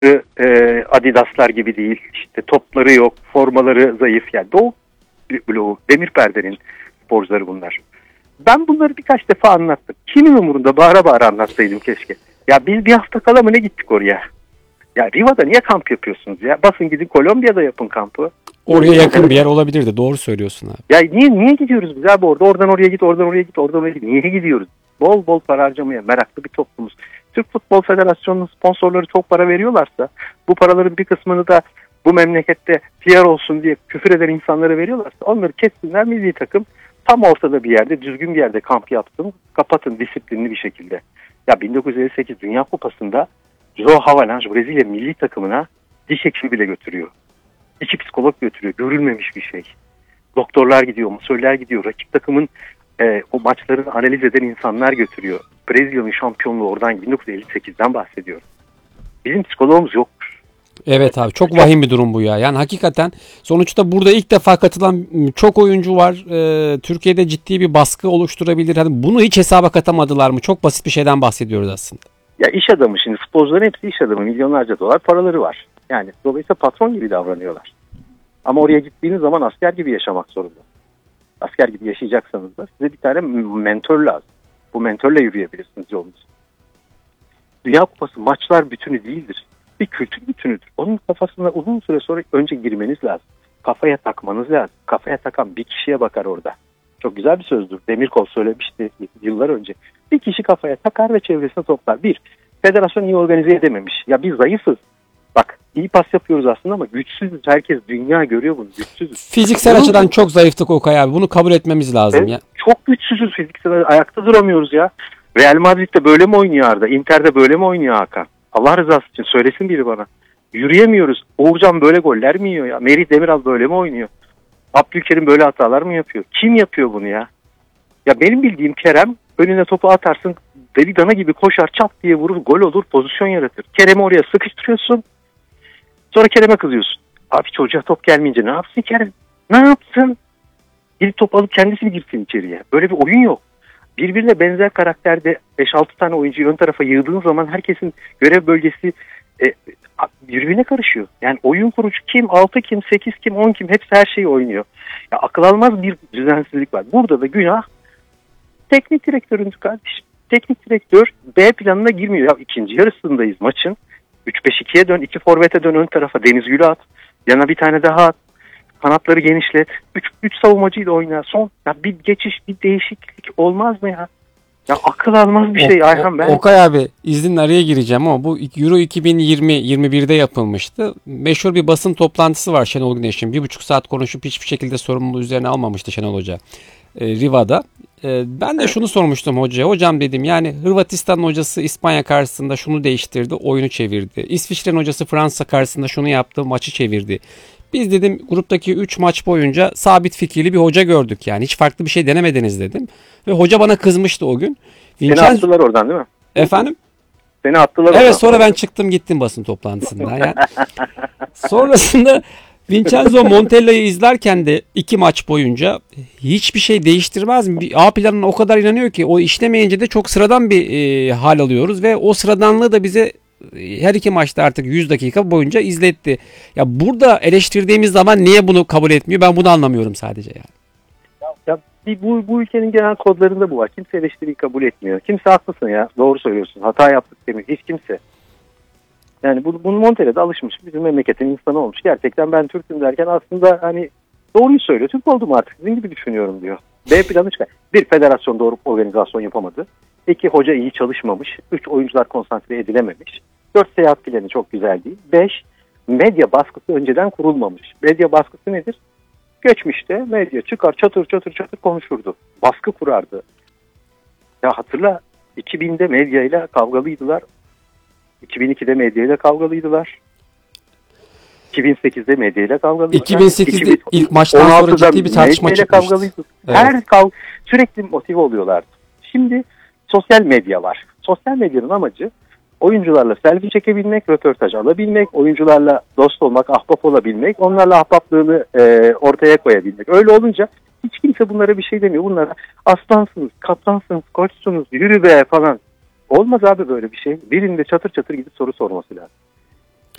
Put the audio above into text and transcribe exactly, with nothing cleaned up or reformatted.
e, Adidaslar gibi değil. İşte topları yok, formaları zayıf. Yani Doğu bloğu, demir perdenin sporcuları bunlar. Ben bunları birkaç defa anlattım. Kimin umurunda, bağıra bağıra anlatsaydım keşke. Ya biz bir hafta kala mı ne gittik oraya? Ya Riva'da niye kamp yapıyorsunuz ya? Basın gidin Kolombiya'da yapın kampı. Oraya yakın bir yer olabilirdi. Doğru söylüyorsun abi. Ya niye niye gidiyoruz biz abi orada? Oradan oraya git, oradan oraya git, oradan oraya git. Niye gidiyoruz? Bol bol para harcamaya meraklı bir toplumuz. Türk Futbol Federasyonu'nun sponsorları çok para veriyorlarsa, bu paraların bir kısmını da bu memlekette P R olsun diye küfür eden insanlara veriyorlarsa, onları kessinler, milli takım tam ortada bir yerde, düzgün bir yerde kamp yapsın, kapatın disiplinli bir şekilde. Ya bin dokuz yüz elli sekiz Dünya Kupası'nda João Havelange Brezilya milli takımına diş hekimi bile götürüyor. İki psikolog götürüyor. Görülmemiş bir şey. Doktorlar gidiyor, masörler gidiyor. Rakip takımın e, o maçlarını analiz eden insanlar götürüyor. Brezilya'nın şampiyonluğu oradan bin dokuz yüz elli sekizden bahsediyor. Bizim psikologumuz yok. Evet abi, çok vahim bir durum bu ya. Yani hakikaten sonuçta burada ilk defa katılan çok oyuncu var. Ee, Türkiye'de ciddi bir baskı oluşturabilir. Hani bunu hiç hesaba katamadılar mı? Çok basit bir şeyden bahsediyoruz aslında. Ya iş adamı, şimdi futbolcuların hepsi iş adamı. Milyonlarca dolar paraları var. Yani dolayısıyla patron gibi davranıyorlar. Ama oraya gittiğiniz zaman asker gibi yaşamak zorunda. Asker gibi yaşayacaksanız da size bir tane mentor lazım. Bu mentorla yürüyebilirsiniz yolunuzu. Dünya Kupası maçlar bütünü değildir. Bir kültür bütünüdür. Onun kafasına uzun süre sonra önce girmeniz lazım. Kafaya takmanız lazım. Kafaya takan bir kişiye bakar orada. Çok güzel bir sözdür. Demirkol söylemişti yıllar önce. Bir kişi kafaya takar ve çevresine toplar. Bir, federasyon iyi organize edememiş. Ya biz zayıfız. Bak, iyi pas yapıyoruz aslında ama güçsüzüz. Herkes, dünya görüyor bunu. Güçsüzüz. Fiziksel bunu, açıdan çok zayıftık Okay abi. Bunu kabul etmemiz lazım evet, ya. Çok güçsüzüz fiziksel. Ayakta duramıyoruz ya. Real Madrid'de böyle mi oynuyor Arda? Inter'de böyle mi oynuyor Hakan? Allah rızası için söylesin biri bana. Yürüyemiyoruz. Uğurcan böyle goller mi yiyor ya? Merih Demiral böyle mi oynuyor? Abdülkerim böyle hatalar mı yapıyor? Kim yapıyor bunu ya? Ya benim bildiğim Kerem, önüne topu atarsın, deli dana gibi koşar, çat diye vurur, gol olur, pozisyon yaratır. Kerem'i oraya sıkıştırıyorsun. Sonra Kerem'e kızıyorsun. Abi çocuğa top gelmeyince ne yapsın Kerem? Ne yapsın? Gidip top alıp kendisi mi girsin içeriye? Böyle bir oyun yok. Birbirine benzer karakterde beş altı tane oyuncuyu ön tarafa yığdığın zaman herkesin görev bölgesi e, birbirine karışıyor. Yani oyun kurucu kim, altı kim, sekiz kim, on kim, hepsi her şeyi oynuyor. Ya akıl almaz bir düzensizlik var. Burada da günah teknik direktörün kardeşim. Teknik direktör B planına girmiyor. Ya ikinci yarısındayız maçın. üç beş ikiye dön, iki forvete dön ön tarafa. Deniz Gül'ü at. Yana bir tane daha at. Kanatları genişlet. üç savunmacıyla oyna. Son ya bir geçiş, bir değişiklik olmaz mı ya? Ya akıl almaz bir şey Ayhan ben. Okay abi, izninle araya gireceğim ama bu Euro iki bin yirmi yirmi birde yapılmıştı. Meşhur bir basın toplantısı var Şenol Güneş'in. Bir buçuk saat konuşup hiçbir şekilde sorumluluğu üzerine almamıştı Şenol Hoca. E, Riva'da. E, ben de şunu sormuştum hocaya. Hocam dedim, yani Hırvatistan'ın hocası İspanya karşısında şunu değiştirdi, oyunu çevirdi. İsviçre'nin hocası Fransa karşısında şunu yaptı, maçı çevirdi. Biz dedim gruptaki üç maç boyunca sabit fikirli bir hoca gördük. Yani hiç farklı bir şey denemediniz dedim. Ve hoca bana kızmıştı o gün. Vincenzo... Seni attılar oradan değil mi? Efendim? Seni attılar oradan. Evet, sonra oradan. ben çıktım gittim basın toplantısından. Yani sonrasında Vincenzo Montella'yı izlerken de iki maç boyunca hiçbir şey değiştirmez mi? A planına o kadar inanıyor ki o işlemeyince de çok sıradan bir e, hal alıyoruz ve o sıradanlığı da bize her iki maçta artık yüz dakika boyunca izletti. Ya burada eleştirdiğimiz zaman niye bunu kabul etmiyor? Ben bunu anlamıyorum sadece yani. Ya, ya bir, bu, bu ülkenin genel kodlarında bu var. Kimse eleştiriyi kabul etmiyor. Kimse haklısın ya. Doğru söylüyorsun. Hata yaptık demiyor. Hiç kimse. Yani bu, bunu Montella'da alışmış. Bizim memleketin insanı olmuş. Gerçekten ben Türk'üm derken aslında hani doğruyu söylüyor. Türk oldum artık. Sizin gibi düşünüyorum diyor. B planı çıkar. Bir, federasyon doğru organizasyon yapamadı. İki, hoca iyi çalışmamış. Üç, oyuncular konsantre edilememiş. Dört, seyahat planı çok güzel değil. Beş, medya baskısı önceden kurulmamış. Medya baskısı nedir? Geçmişte medya çıkar çatır çatır çatır konuşurdu. Baskı kurardı. Ya hatırla, iki binde medyayla kavgalıydılar. iki bin ikide medyayla kavgalıydılar. iki bin sekizde medyayla kavgalıydılar. iki bin sekizde ilk maçtan sonra ciddi bir tartışma çıkmıştı. Evet. Her kav sürekli motive oluyorlardı. Şimdi sosyal medya var. Sosyal medyanın amacı oyuncularla selfie çekebilmek, röportaj alabilmek, oyuncularla dost olmak, ahbap olabilmek, onlarla ahbaplığını e, ortaya koyabilmek. Öyle olunca hiç kimse bunlara bir şey demiyor. Bunlara aslansınız, kaplansınız, koçsunuz, yürü be falan. Olmaz abi böyle bir şey. Birinde çatır çatır gidip soru sorması lazım.